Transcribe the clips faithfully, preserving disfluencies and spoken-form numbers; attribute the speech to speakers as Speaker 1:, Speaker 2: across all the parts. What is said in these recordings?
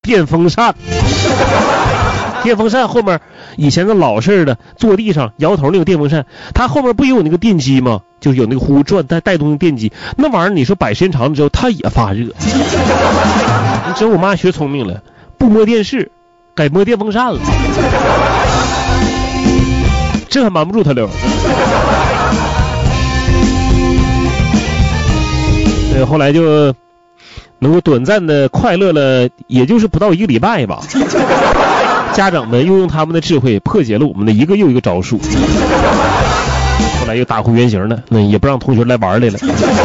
Speaker 1: 电风扇。电风扇后面以前的老式的坐地上摇头那个电风扇，它后面不也有那个电机吗？就有那个呼转带带动的电机，那玩意儿你说摆时间长了之后它也发热。只有我妈学聪明了，不摸电视改摸电风扇了，这还瞒不住他溜。呃，后来就能够短暂的快乐了，也就是不到一个礼拜吧。家长们又用他们的智慧破解了我们的一个又一个招数，后来又打回原形了，那也不让同学来玩来了。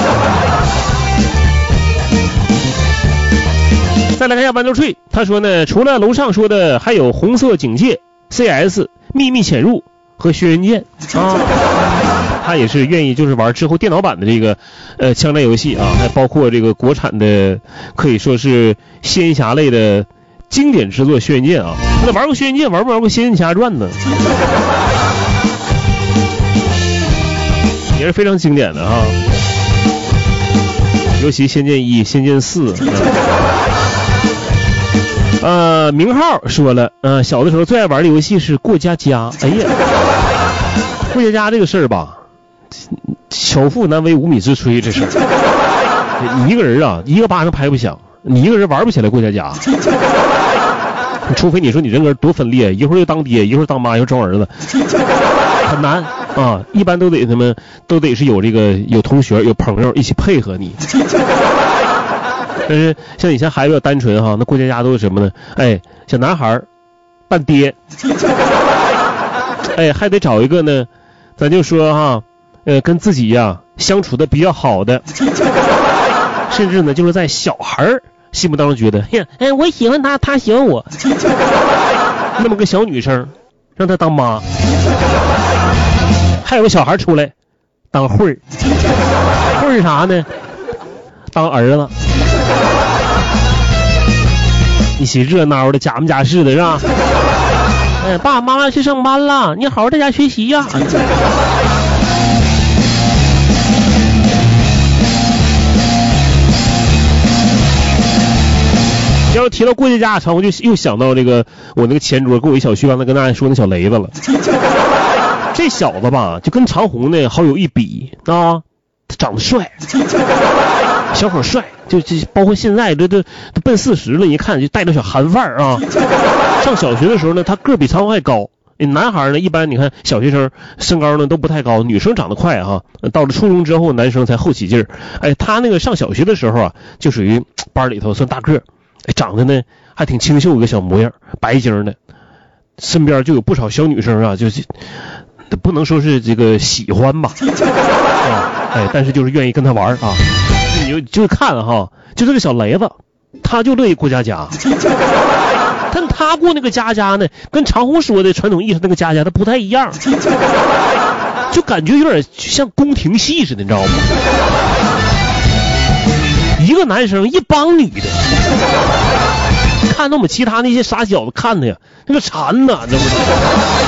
Speaker 1: 再来看一下豌豆脆，他说呢，除了楼上说的，还有红色警戒、C S、秘密潜入和轩辕剑啊。他也是愿意就是玩之后电脑版的这个呃枪战游戏啊，还包括这个国产的可以说是仙侠类的经典之作《轩辕剑》啊。那玩过《轩辕剑》，玩不玩过《仙剑奇侠传》呢？也是非常经典的哈，尤其《仙剑一》《仙剑四》。呃，明浩说了，呃，小的时候最爱玩的游戏是过家家。哎呀，过家家这个事儿吧，巧妇难为无米之炊，这事儿，你一个人啊，一个巴掌拍不响，你一个人玩不起来过家家。除非你说你人格多分裂，一会儿又当爹，一会儿当妈，又装儿子，很难啊。一般都得他们都得是有这个有同学有朋友一起配合你。但是像以前孩子比较单纯哈，那过家家都是什么呢？哎，小男孩扮爹，哎，还得找一个呢，咱就说哈，呃，跟自己呀、啊、相处的比较好的，甚至呢就是在小孩心目当中觉得，呀，哎，我喜欢他，他喜欢我，那么个小女生，让她当妈，还有个小孩出来当慧儿，慧儿啥呢？当儿子。一起热闹的假模假式的是吧？哎，爸爸妈妈去上班了，你好好在家学习呀、啊。要是提到过家家常，我就又想到这个我那个前桌跟我一小区刚才跟大家说那小雷子了。这小子吧，就跟长虹呢好友一比啊，他长得帅。小伙帅，就就包括现在这都都奔四十了，一看就带着小韩范儿啊。上小学的时候呢，他个比长虹还高。男孩呢，一般你看小学生身高呢都不太高，女生长得快哈、啊。到了初中之后，男生才后起劲儿。哎，他那个上小学的时候啊，就属于班里头算大个，哎，长得呢还挺清秀一个小模样，白净的。身边就有不少小女生啊，就是不能说是这个喜欢吧，啊，哎，但是就是愿意跟他玩啊。你就就看哈，就这个小雷子，他就乐意过家家，但他过那个家家呢，跟长虹说的传统意义上那个家家，他不太一样，就感觉有点像宫廷戏似的，你知道吗？一个男生一帮女的，看到我们其他那些傻小子看的呀，那个馋呐，知道不？